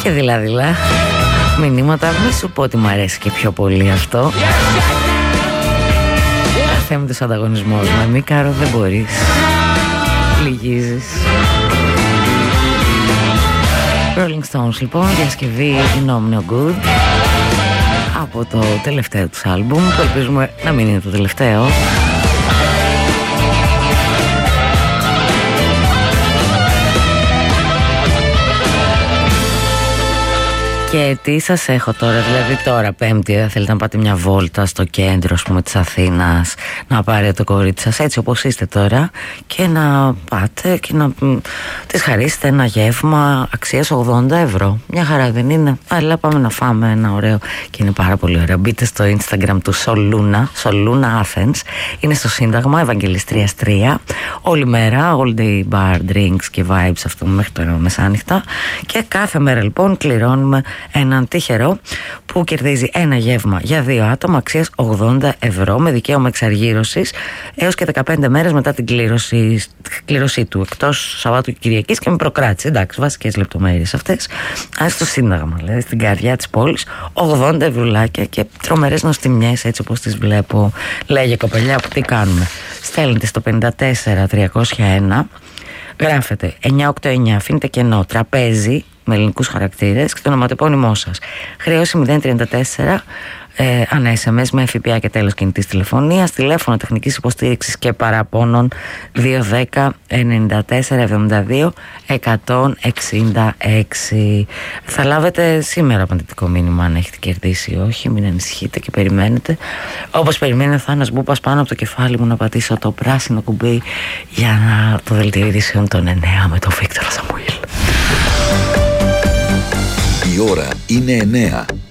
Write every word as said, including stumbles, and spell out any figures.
Και δειλά-δειλά μηνύματα, μη σου πω ότι μου αρέσει και πιο πολύ αυτό. Αθέμητος ανταγωνισμός. Με μη κάρο δεν μπορείς. Λυγίζεις. Rolling Stones λοιπόν, διασκευή You Know Me No Good από το τελευταίο τους άλμπουμ, που ελπίζουμε να μην είναι το τελευταίο. Και τι σας έχω τώρα, δηλαδή τώρα Πέμπτη δεν θέλετε να πάτε μια βόλτα στο κέντρο, ας πούμε, της Αθήνας, να πάρετε το κορίτσι σας έτσι όπως είστε τώρα και να πάτε και να της χαρίσετε ένα γεύμα αξίας ογδόντα ευρώ. Μια χαρά δεν είναι? Αλλά πάμε να φάμε ένα ωραίο και είναι πάρα πολύ ωραίο. Μπείτε στο Instagram του Soluna, Soluna Athens, είναι στο Σύνταγμα Ευαγγελιστρίας τρία, όλη μέρα, all day bar, drinks και vibes, αυτό μέχρι το μεσάνυχτα, και κάθε μέρα λοιπόν κληρώνουμε έναν τυχερό που κερδίζει ένα γεύμα για δύο άτομα αξίας ογδόντα ευρώ με δικαίωμα εξαργύρωσης έως και δεκαπέντε μέρες μετά την κλήρωση, κλήρωσή του, εκτός Σαββάτου και Κυριακής και με προκράτηση. Εντάξει, βασικές λεπτομέρειες αυτές. Ας στο Σύνταγμα, δηλαδή στην καρδιά της πόλης, ογδόντα ευρουλάκια και τρομερές νοστιμιές έτσι όπως τις βλέπω. Λέγε κοπελιά, που τι κάνουμε? Στέλνετε στο πέντε τέσσερα τριακόσια ένα, γράφετε εννιά οκτώ εννιά, αφήνετε κενό τραπέζι με ελληνικούς χαρακτήρες και το ονοματεπώνυμό σας. Χρέωση μηδέν τριάντα τέσσερα, ε, ανά ες εμ ες με ΦΠΑ και τέλος κινητής τηλεφωνίας. Τηλέφωνο τεχνικής υποστήριξης και παραπώνων δύο ένα μηδέν εννιά τέσσερα εβδομήντα δύο εκατόν εξήντα έξι. Θα λάβετε σήμερα απαντητικό μήνυμα αν έχετε κερδίσει ή όχι. Μην ανησυχείτε και περιμένετε. Όπως περιμένει ο Θάνας Μπούπας πάνω από το κεφάλι μου να πατήσω το πράσινο κουμπί για να το δελτίο ειδήσεων των εννέα με τον Βίκτορα Σαμουήλ. Η ώρα είναι εννέα.